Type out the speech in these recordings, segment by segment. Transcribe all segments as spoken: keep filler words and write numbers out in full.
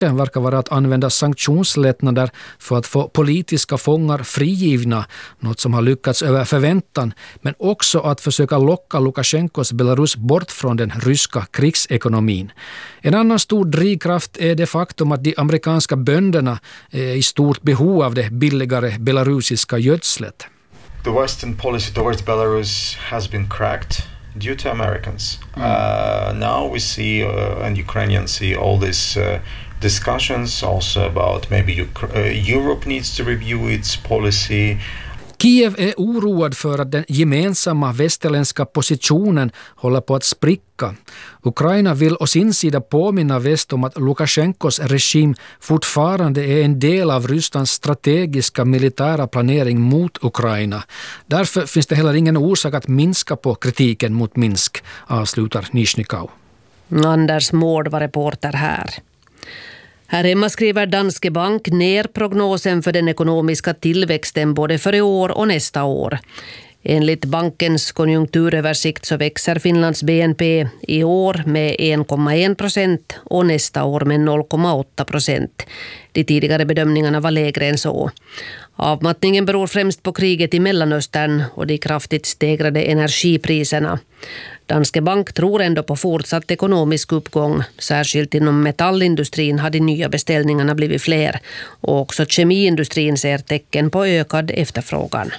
verkar vara att använda sanktionslättnader för att få politiska fångar frigivna, något som har lyckats över förväntan, men också att försöka locka Lukasjenkos Belarus bort från den ryska krigsekonomin. En annan stor drivkraft är det faktum att de amerikanska bönderna är i stort behov av det billigare belarusiska gödslet. The Western policy towards Belarus has been cracked due to Americans. Mm. Uh, now we see, uh, and Ukrainians see all these uh, discussions also about maybe Uk- uh, Europe needs to review its policy. Kiev är oroad för att den gemensamma västerländska positionen håller på att spricka. Ukraina vill å sin sida påminna väst om att Lukasjenkos regim fortfarande är en del av Rysslands strategiska militära planering mot Ukraina. Därför finns det heller ingen orsak att minska på kritiken mot Minsk, avslutar Nizhnikov. Anders Mård var reporter här. Här hemma skriver Danske Bank ner prognosen för den ekonomiska tillväxten både för i år och nästa år. Enligt bankens konjunkturöversikt så växer Finlands B N P i år med en komma en procent och nästa år med noll komma åtta procent. De tidigare bedömningarna var lägre än så. Avmattningen beror främst på kriget i Mellanöstern och de kraftigt stegrade energipriserna. Danske Bank tror ändå på fortsatt ekonomisk uppgång. Särskilt inom metallindustrin har de nya beställningarna blivit fler. Och också kemiindustrin ser tecken på ökad efterfrågan.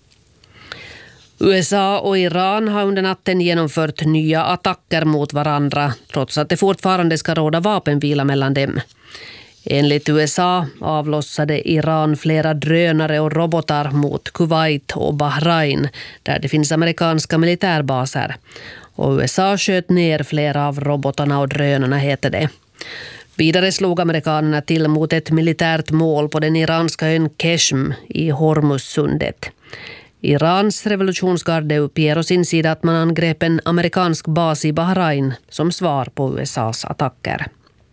U S A och Iran har under natten genomfört nya attacker mot varandra trots att det fortfarande ska råda vapenvila mellan dem. Enligt U S A avlossade Iran flera drönare och robotar mot Kuwait och Bahrain där det finns amerikanska militärbaser. Och U S A sköt ner flera av robotarna och drönarna, heter det. Vidare slog amerikanerna till mot ett militärt mål på den iranska ön Keshm i Hormuzsundet. Irans revolutionsgarde uppger å sin sida att man angrep en amerikansk bas i Bahrain som svar på U S A:s attacker.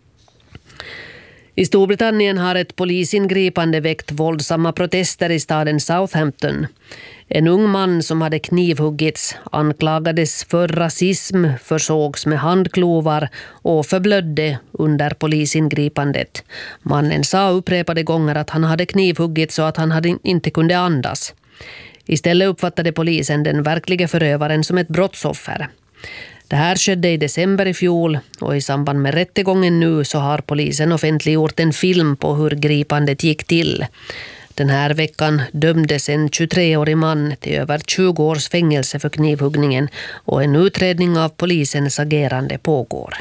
I Storbritannien har ett polisingripande väckt våldsamma protester i staden Southampton. En ung man som hade knivhuggits anklagades för rasism, försågs med handklovar och förblödde under polisingripandet. Mannen sa upprepade gånger att han hade knivhuggits och att han hade inte kunde andas. Istället uppfattade polisen den verkliga förövaren som ett brottsoffer. Det här skedde i december i fjol och i samband med rättegången nu så har polisen offentliggjort en film på hur gripandet gick till. Den här veckan dömdes en tjugotreårig man till över tjugo års fängelse för knivhuggningen och en utredning av polisens agerande pågår.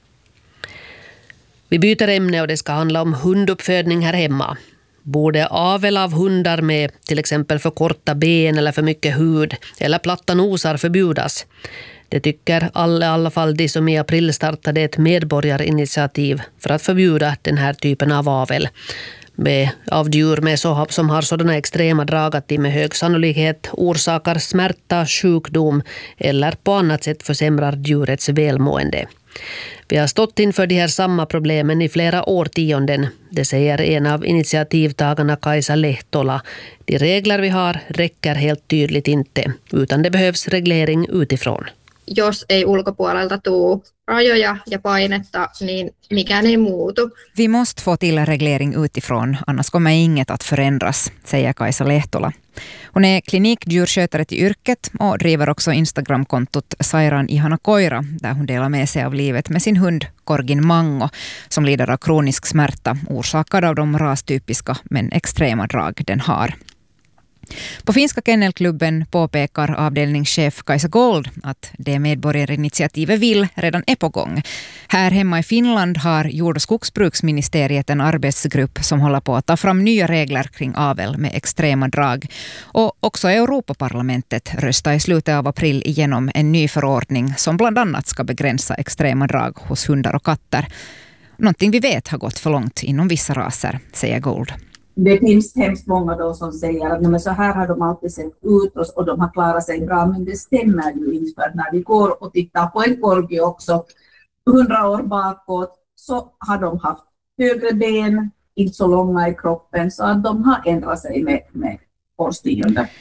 Vi byter ämne och det ska handla om hunduppfödning här hemma. Borde avel av hundar med till exempel för korta ben eller för mycket hud eller platta nosar förbjudas? Det tycker alla, i alla fall de som i april startade ett medborgarinitiativ för att förbjuda den här typen av avel med, av djur med så, som har sådana extrema drag att de med hög sannolikhet orsakar smärta, sjukdom eller på annat sätt försämrar djurets välmående. Vi har stått inför de här samma problemen i flera årtionden, det säger en av initiativtagarna Kaisa Lehtola. De regler vi har räcker helt tydligt inte, utan det behövs reglering utifrån. Jos ei ulkopuolelta tuu rajoja ja painetta, niin mikään ei muutu. Vi måste få till reglering utifrån, annars kommer inget att förändras, säger Kaisa Lehtola. Hon är klinikdjurskötare till yrket och driver också Instagramkontot Sairan Ihana Koira, där hon delar med sig av livet med sin hund Korgin Mango, som lider av kronisk smärta orsakad av de rastypiska men extrema drag den har. På Finska Kennelklubben påpekar avdelningschef Kaisa Gold att det medborgarinitiativet vill redan är på gång. Här hemma i Finland har jord- och skogsbruksministeriet en arbetsgrupp som håller på att ta fram nya regler kring avel med extrema drag. Och också Europaparlamentet röstar i slutet av april igenom en ny förordning som bland annat ska begränsa extrema drag hos hundar och katter. Någonting vi vet har gått för långt inom vissa raser, säger Gold. Det finns hemskt många då som säger att men så här har de alltid sett ut och de har klarat sig bra, men det stämmer ju inte, för när vi går och tittar på en korgi också hundra år bakåt så har de haft högre ben, inte så långa i kroppen, så att de har ändrat sig med, med årstionden.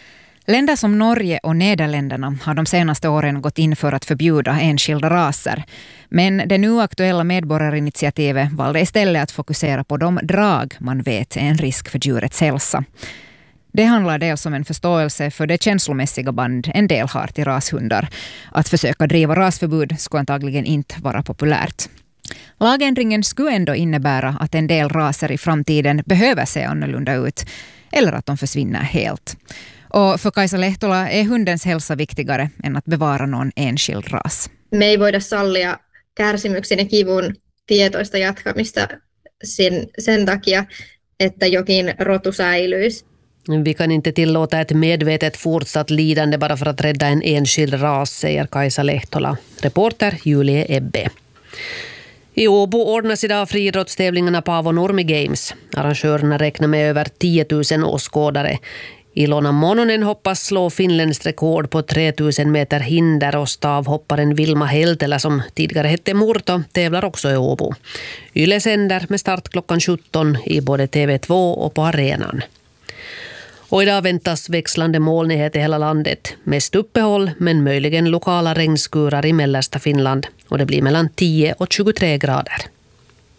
Länder som Norge och Nederländerna har de senaste åren gått in för att förbjuda enskilda raser. Men det nu aktuella medborgarinitiativet valde istället att fokusera på de drag man vet är en risk för djurets hälsa. Det handlar dels om en förståelse för det känslomässiga band en del har till rashundar. Att försöka driva rasförbud skulle antagligen inte vara populärt. Lagändringen skulle ändå innebära att en del raser i framtiden behöver se annorlunda ut eller att de försvinner helt. Och för Kaisa Lehtola är hundens hälsa viktigare än att bevara någon enskild ras. Me ei voida sallia kärsimyksen ja kivun tietoista jatkamista sen, sen takia, että jokin rotu säilyisi. Vi kan inte tillåta ett medvetet fortsatt lidande bara för att rädda en enskild ras, säger Kaisa Lehtola. Reporter Julie Ebbe. I Åbo ordnas idag friidrottstävlingarna på Avo Nurmi Games. Arrangörerna räknar med över tio tusen åskådare. Ilona Mononen hoppas slå finländskt rekord på tre tusen meter hinder och stavhopparen Vilma Heltelä, som tidigare hette Murto, tävlar också i Åbo. Yle sänder med start klockan sjutton i både T V två och på arenan. Och idag väntas växlande molnighet i hela landet. Mest uppehåll men möjligen lokala regnskurar i mellersta Finland. Och det blir mellan tio och tjugotre grader.